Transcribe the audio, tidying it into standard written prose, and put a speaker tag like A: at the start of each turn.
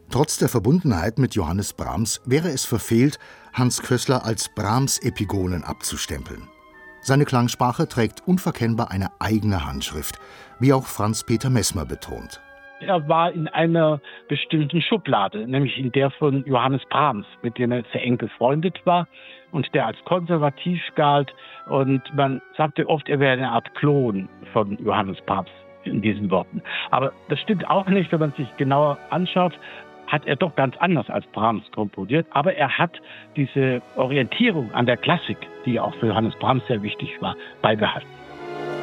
A: Trotz der Verbundenheit mit Johannes Brahms wäre es verfehlt, Hans Kössler als Brahms-Epigonen abzustempeln. Seine Klangsprache trägt unverkennbar eine eigene Handschrift, wie auch Franz Peter Messmer betont.
B: Er war in einer bestimmten Schublade, nämlich in der von Johannes Brahms, mit dem er sehr eng befreundet war und der als konservativ galt. Und man sagte oft, er wäre eine Art Klon von Johannes Brahms in diesen Worten. Aber das stimmt auch nicht, wenn man sich genauer anschaut, hat er doch ganz anders als Brahms komponiert. Aber er hat diese Orientierung an der Klassik, die auch für Johannes Brahms sehr wichtig war, beibehalten.